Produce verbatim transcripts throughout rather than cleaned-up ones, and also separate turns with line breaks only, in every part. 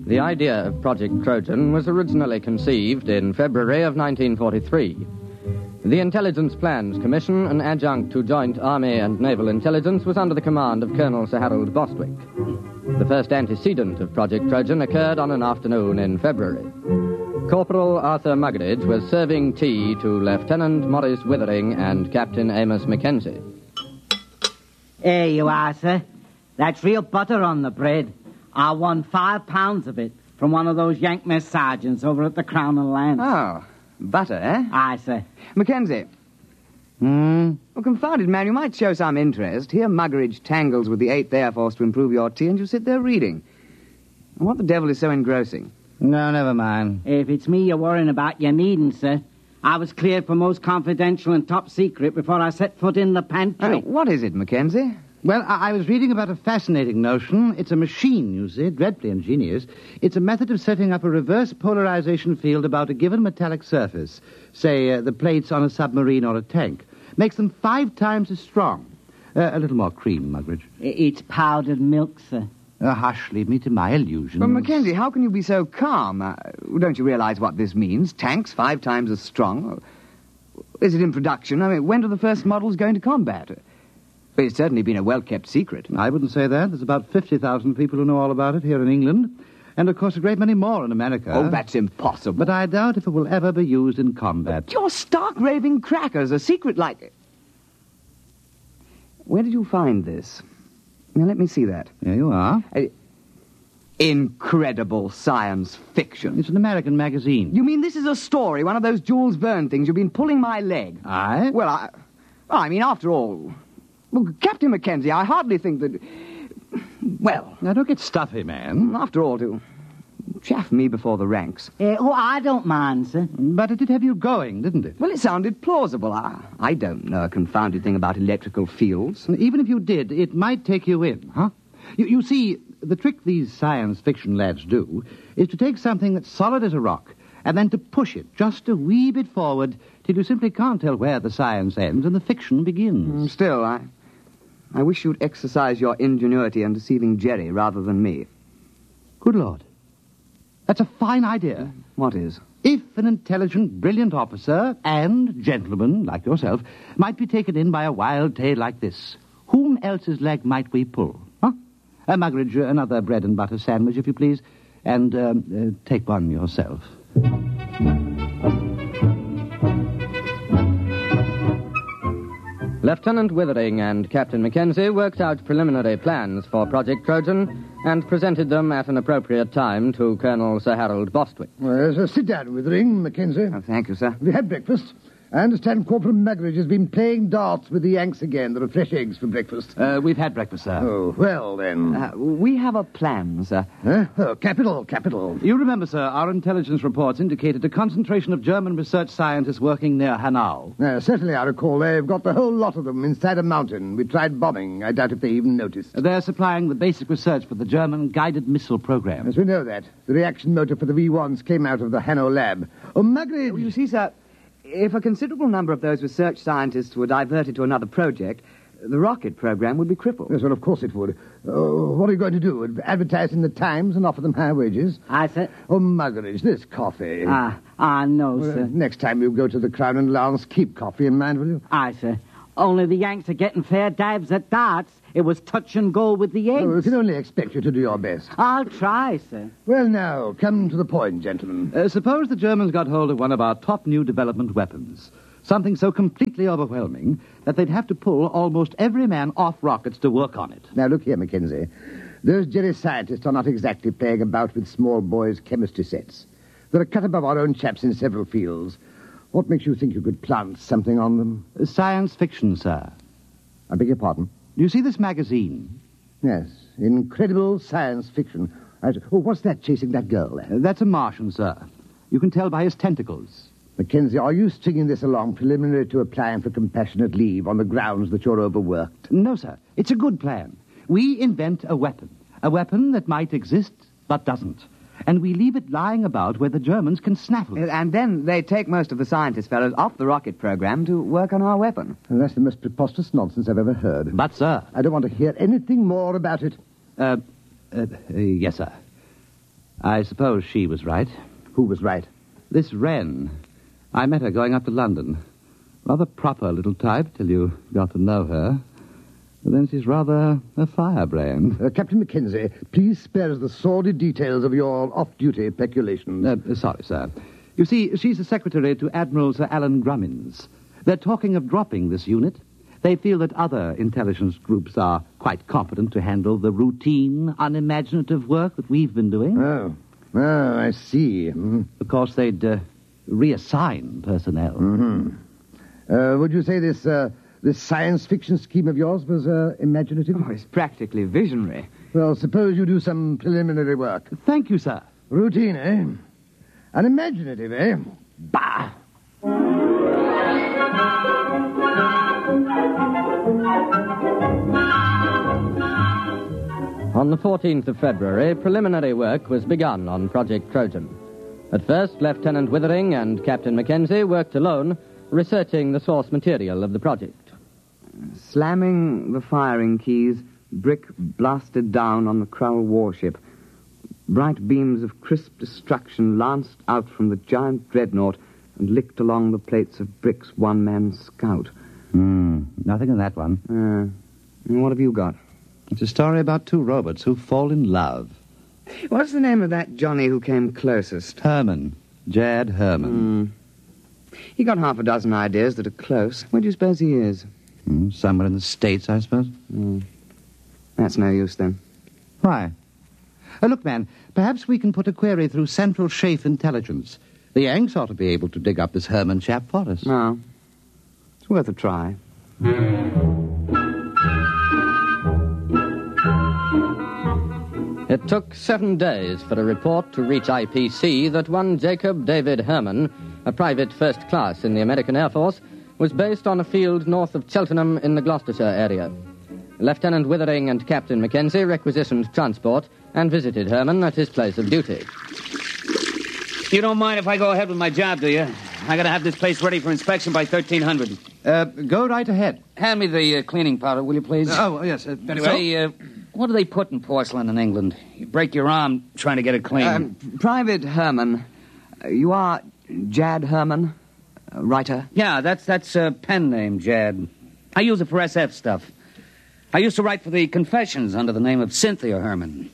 The idea of Project Trojan was originally conceived in February of nineteen forty-three. The Intelligence Plans Commission, an adjunct to Joint Army and Naval Intelligence, was under the command of Colonel Sir Harold Bostwick. The first antecedent of Project Trojan occurred on an afternoon in February. Corporal Arthur Muggeridge was serving tea to Lieutenant Maurice Withering and Captain Amos Mackenzie.
Here you are, sir. That's real butter on the bread. I won five pounds of it from one of those Yank mess sergeants over at the Crown and Lance.
Oh, butter, eh?
Aye, sir.
Mackenzie.
Hmm?
Well, confounded man, you might show some interest. Here Muggeridge tangles with the eighth Air Force to improve your tea, and you sit there reading. What the devil is so engrossing?
No, never mind.
If it's me you're worrying about, you needn't, sir. I was cleared for most confidential and top secret before I set foot in the pantry.
Oh, what is it, Mackenzie?
Well, I-, I was reading about a fascinating notion. It's a machine, you see, dreadfully ingenious. It's a method of setting up a reverse polarization field about a given metallic surface, say uh, the plates on a submarine or a tank. Makes them five times as strong. Uh, a little more cream, Muggeridge.
It's powdered milk, sir.
Uh, hush, leave me to my illusions.
Well, Mackenzie, how can you be so calm? Uh, don't you realize what this means? Tanks five times as strong? Is it in production? I mean, when do the first models go into combat? But it's certainly been a well-kept secret.
I wouldn't say that. There's about fifty thousand people who know all about it here in England. And, of course, a great many more in America.
Oh, that's impossible.
But I doubt if it will ever be used in combat.
But you're stark raving crackers. A secret like... Where did you find this? Now, let me see that.
Here you are.
Uh, incredible science fiction.
It's an American magazine.
You mean this is a story, one of those Jules Verne things? You've been pulling my leg.
Aye?
Well, I... Well, I mean, after all... Well, Captain Mackenzie, I hardly think that... Well...
Now, don't get stuffy, man.
After all, to chaff me before the ranks.
Uh, oh, I don't mind, sir.
But it did have you going, didn't it?
Well, it sounded plausible. I, I don't know a confounded thing about electrical fields.
Even if you did, it might take you in, huh? You, you see, the trick these science fiction lads do is to take something that's solid as a rock and then to push it just a wee bit forward till you simply can't tell where the science ends and the fiction begins.
Still, I... I wish you'd exercise your ingenuity in deceiving Jerry rather than me.
Good Lord. That's a fine idea.
What is?
If an intelligent, brilliant officer and gentleman like yourself might be taken in by a wild tale like this, whom else's leg might we pull? Huh? Uh, Muggeridge, uh, another bread and butter sandwich, if you please, and um, uh, take one yourself.
Lieutenant Withering and Captain Mackenzie worked out preliminary plans for Project Trojan and presented them at an appropriate time to Colonel Sir Harold Bostwick.
Well, so sit down, Withering, Mackenzie.
Oh, thank you, sir.
Have you had breakfast? I understand Corporal Muggeridge has been playing darts with the Yanks again. There are fresh eggs for breakfast.
Uh, we've had breakfast, sir.
Oh, well, then.
Uh, we have a plan, sir.
Huh? Oh, capital, capital.
You remember, sir, our intelligence reports indicated a concentration of German research scientists working near Hanau.
Uh, certainly, I recall. They've got the whole lot of them inside a mountain. We tried bombing. I doubt if they even noticed.
They're supplying the basic research for the German guided missile program.
Yes, we know that. The reaction motor for the V ones came out of the Hanau lab. Oh, Muggeridge...
Oh, you see, sir, if a considerable number of those research scientists were diverted to another project, the rocket program would be crippled.
Yes, well, of course it would. Oh, what are you going to do? Advertise in the Times and offer them high wages?
Aye, sir.
Oh, Muggeridge, this coffee.
Ah, ah, no,
Well,
sir.
next time you go to the Crown and Lance, keep coffee in mind, will you?
Aye, sir. Only the Yanks are getting fair dives at darts. It was touch and go with the eggs.
Oh, we can only expect you to do your best.
I'll try, sir.
Well, now, come to the point, gentlemen.
Uh, suppose the Germans got hold of one of our top new development weapons. Something so completely overwhelming that they'd have to pull almost every man off rockets to work on it.
Now, look here, Mackenzie. Those Jerry scientists are not exactly playing about with small boys' chemistry sets. They're a cut above our own chaps in several fields. What makes you think you could plant something on them?
Uh, science fiction, sir.
I beg your pardon?
Do you see this magazine?
Yes, incredible science fiction. I... Oh, what's that chasing that girl there?
Uh, that's a Martian, sir. You can tell by his tentacles.
Mackenzie, are you stringing this along preliminary to applying for compassionate leave on the grounds that you're overworked?
No, sir. It's a good plan. We invent a weapon. A weapon that might exist, but doesn't. And we leave it lying about where the Germans can snaffle it.
And then they take most of the scientist fellows off the rocket program to work on our weapon.
Well, that's the most preposterous nonsense I've ever heard.
But, sir...
I don't want to hear anything more about it.
Uh, uh, uh yes, sir. I suppose she was right.
Who was right?
This Wren. I met her going up to London. Rather proper little type till you got to know her. But then she's rather a firebrand.
Uh, Captain Mackenzie, please spare us the sordid details of your off-duty peculations.
Uh, sorry, sir. You see, she's the secretary to Admiral Sir Alan Grummins. They're talking of dropping this unit. They feel that other intelligence groups are quite competent to handle the routine, unimaginative work that we've been doing.
Oh, oh I see. Mm-hmm.
Of course, they'd uh, reassign personnel.
Mm-hmm. Uh, would you say this uh, this science fiction scheme of yours was uh, imaginative?
Oh, it's practically visionary.
Well, suppose you do some preliminary work.
Thank you, sir.
Routine, eh? Unimaginative, eh? Bah!
On the fourteenth of February, preliminary work was begun on Project Trojan. At first, Lieutenant Withering and Captain Mackenzie worked alone, researching the source material of the project.
Slamming the firing keys, Brick blasted down on the Krull warship. Bright beams of crisp destruction lanced out from the giant dreadnought and licked along the plates of Brick's one-man scout.
Hmm, nothing in that one.
Uh, and what have you got?
It's a story about two robots who fall in love.
What's the name of that Johnny who came closest?
Herman. Jad Herman.
Mm. He got half a dozen ideas that are close. Where do you suppose he is?
Mm, somewhere in the States, I suppose.
Mm. That's no use, then.
Why? Uh, look, man, perhaps we can put a query through Central Chafe Intelligence. The Yanks ought to be able to dig up this Herman chap for us.
No. It's worth a try.
It took seven days for a report to reach I P C that one Jacob David Herman, a private first class in the American Air Force, was based on a field north of Cheltenham in the Gloucestershire area. Lieutenant Withering and Captain Mackenzie requisitioned transport and visited Herman at his place of duty.
You don't mind if I go ahead with my job, do you? I gotta have this place ready for inspection by thirteen hundred.
Uh, go right ahead.
Hand me the uh, cleaning powder, will you, please?
Oh, yes, uh, very well.
Say, uh, what do they put in porcelain in England? You break your arm trying to get it clean.
Um, Private Herman. Uh, you are Jad Herman, uh, writer?
Yeah, that's that's a pen name, Jad. I use it for S F stuff. I used to write for the Confessions under the name of Cynthia Herman.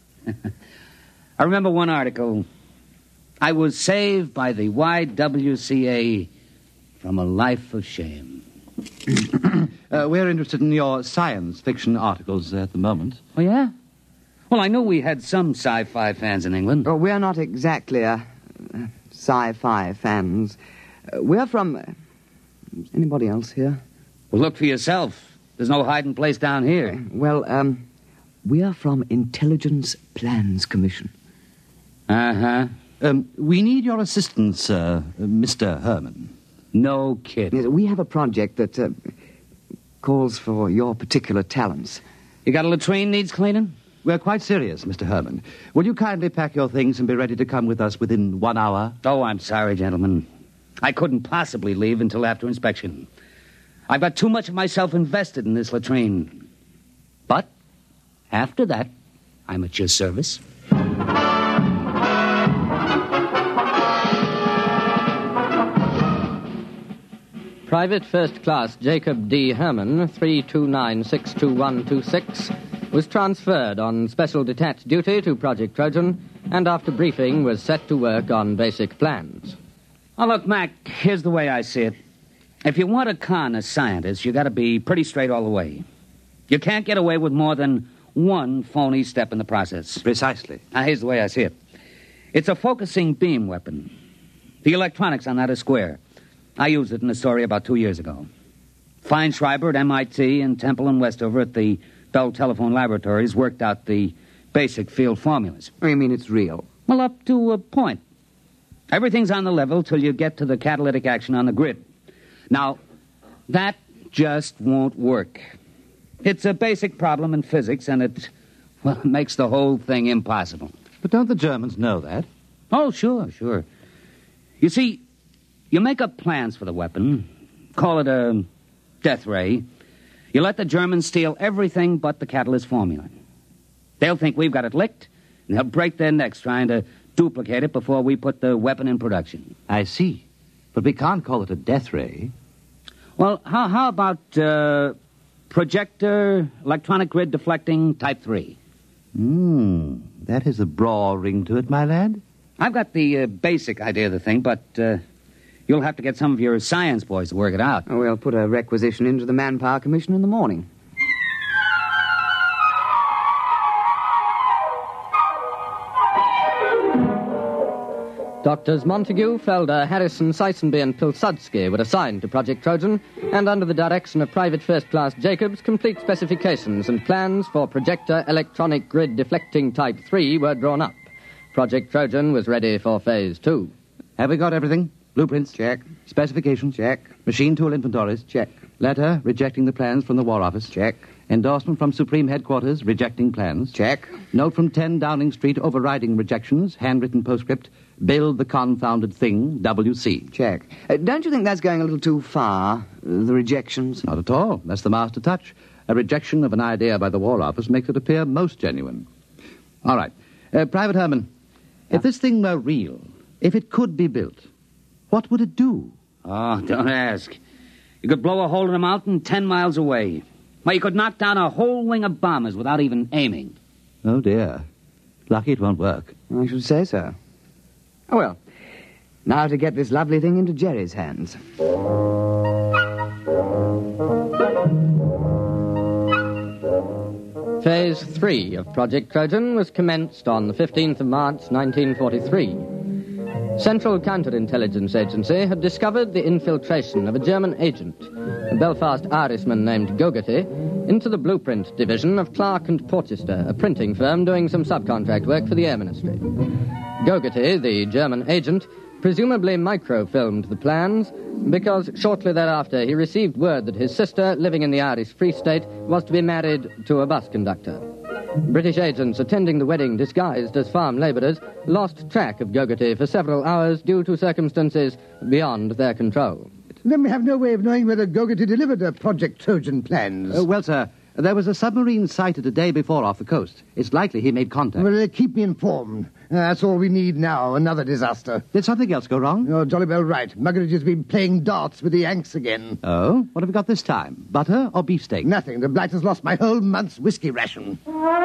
I remember one article. I was saved by the Y W C A from a life of shame.
uh, we're interested in your science fiction articles at the moment.
Oh, yeah? Well, I know we had some sci-fi fans in England.
Well, we're not exactly uh, uh, sci-fi fans. Uh, we're from... Uh, anybody else here?
Well, look for yourself. There's no hiding place down here.
Well, um, we are from Intelligence Plans Commission.
Uh-huh.
Um, we need your assistance, sir, uh, Mister Herman.
No kidding.
Yes, we have a project that uh, calls for your particular talents.
You got a latrine needs cleaning?
We're quite serious, Mister Herman. Will you kindly pack your things and be ready to come with us within one hour?
Oh, I'm sorry, gentlemen. I couldn't possibly leave until after inspection. I've got too much of myself invested in this latrine. But after that, I'm at your service.
Private First Class Jacob D. Herman, three two nine six two one two six, was transferred on special detached duty to Project Trojan, and after briefing was set to work on basic plans.
Oh, look, Mac, here's the way I see it. If you want to con a scientist, you got to be pretty straight all the way. You can't get away with more than one phony step in the process.
Precisely.
Now, here's the way I see it. It's a focusing beam weapon. The electronics on that is square. I used it in a story about two years ago. Feinschreiber at M I T and Temple and Westover at the Bell Telephone Laboratories worked out the basic field formulas.
Oh, you mean it's real?
Well, up to a point. Everything's on the level till you get to the catalytic action on the grid. Now, that just won't work. It's a basic problem in physics, and it, well, it makes the whole thing impossible.
But don't the Germans know that?
Oh, sure, sure. You see, you make up plans for the weapon, call it a death ray. You let the Germans steal everything but the catalyst formula. They'll think we've got it licked, They'll break their necks trying to duplicate it before we put the weapon in production.
I see. But we can't call it a death ray.
Well, how, how about uh, projector electronic grid deflecting type three?
Hmm, that has a broad ring to it, my lad.
I've got the uh, basic idea of the thing, but uh, you'll have to get some of your science boys to work it out.
Oh, we'll put a requisition into the Manpower Commission in the morning.
Doctors Montague, Felder, Harrison, Seisenby and Pilsudski were assigned to Project Trojan, and under the direction of Private First Class Jacobs, complete specifications and plans for projector electronic grid deflecting Type three were drawn up. Project Trojan was ready for Phase two.
Have we got everything? Blueprints?
Check.
Specifications?
Check.
Machine tool inventories?
Check.
Letter rejecting the plans from the War Office?
Check.
Endorsement from Supreme Headquarters rejecting plans?
Check.
Note from ten Downing Street overriding rejections, handwritten postscript, build the confounded thing, W C.
Check. Uh, don't you think that's going a little too far, uh, the rejections?
Not at all. That's the master touch. A rejection of an idea by the War Office makes it appear most genuine. All right. Uh, Private Herman,
Yeah?
if this thing were real, if it could be built, what would it do?
Oh, don't ask. You could blow a hole in a mountain ten miles away. Well, you could knock down a whole wing of bombers without even aiming.
Oh, dear. Lucky it won't work.
I should say so. Oh, well. Now to get this lovely thing into Jerry's hands.
Phase three of Project Trojan was commenced on the fifteenth of March, nineteen forty-three. Central Counterintelligence Agency had discovered the infiltration of a German agent, a Belfast Irishman named Gogarty, into the blueprint division of Clark and Porchester, a printing firm doing some subcontract work for the Air Ministry. Gogarty, the German agent, presumably microfilmed the plans because shortly thereafter he received word that his sister, living in the Irish Free State, was to be married to a bus conductor. British agents attending the wedding disguised as farm labourers lost track of Gogarty for several hours due to circumstances beyond their control.
Then we have no way of knowing whether Gogarty delivered the Project Trojan plans.
Uh, well, sir, there was a submarine sighted a day before off the coast. It's likely he made contact.
Well, uh, keep me informed. Uh, that's all we need now, another disaster.
Did something else go wrong?
You're jolly well right. Muggeridge has been playing darts with the Yanks again.
Oh? What have we got this time? Butter or beefsteak?
Nothing. The blight has lost my whole month's whiskey ration.